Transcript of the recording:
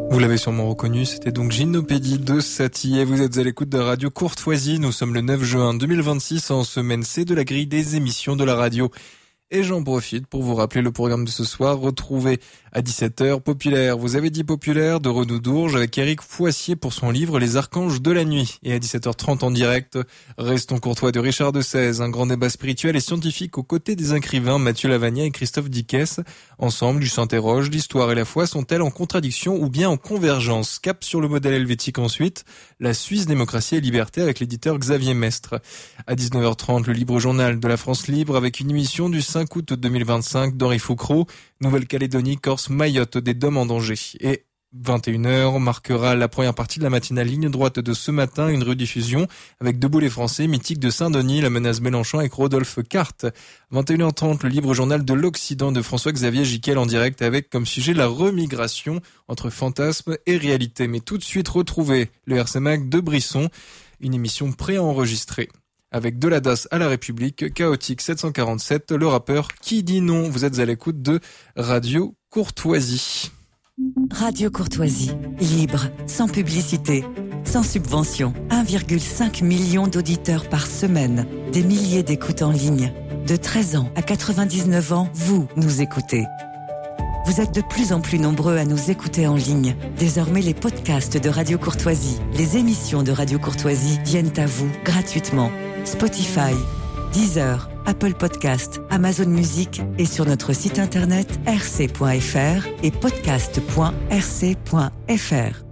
Vous l'avez sûrement reconnu, c'était donc Gynopédie de Satie et vous êtes à l'écoute de Radio Courtoisie. Nous sommes le 9 juin 2026 en semaine C de la grille des émissions de la radio. Et j'en profite pour vous rappeler le programme de ce soir. Retrouvez à 17h Populaire. Vous avez dit Populaire de Renaud Dourges avec Éric Foissier pour son livre Les Archanges de la Nuit. Et à 17h30 en direct, Restons courtois de Richard de Sèze. Un grand débat spirituel et scientifique aux côtés des écrivains Mathieu Lavagna et Christophe Dickès. Ensemble, ils s'interrogent, l'histoire et la foi sont-elles en contradiction ou bien en convergence? Cap sur le modèle helvétique ensuite, la Suisse démocratie et liberté avec l'éditeur Xavier Mestre. À 19h30, le libre journal de la France libre avec une émission du 5 août 2025 d'Henri Foucrault, Nouvelle-Calédonie, Corse, Mayotte, des Dômes en danger. Et 21h marquera la première partie de la matinale ligne droite de ce matin, une rediffusion avec Debout les Français, mythique de Saint-Denis, la menace Mélenchon avec Rodolphe Carte. 21h30, le libre journal de l'Occident de François-Xavier Giquel en direct avec comme sujet la remigration entre fantasme et réalité. Mais tout de suite, retrouvez le RC Mag de Brisson, une émission préenregistrée. Avec de la DAS à la République, Chaotique 747, le rappeur Qui dit non. Vous êtes à l'écoute de Radio Courtoisie. Radio Courtoisie, libre, sans publicité, sans subvention. 1,5 million d'auditeurs par semaine, des milliers d'écoutes en ligne. De 13 ans à 99 ans, vous nous écoutez. Vous êtes de plus en plus nombreux à nous écouter en ligne. Désormais, les podcasts de Radio Courtoisie, les émissions de Radio Courtoisie viennent à vous gratuitement. Spotify, Deezer, Apple Podcast, Amazon Music et sur notre site internet rc.fr et podcast.rc.fr.